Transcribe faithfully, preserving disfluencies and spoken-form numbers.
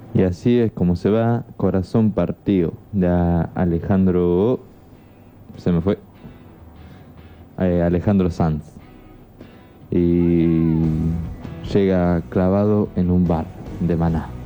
Y así es como se va Corazón Partido de a- Alejandro. Se me fue. eh, Alejandro Sanz. Y llega clavado en un bar de Maná.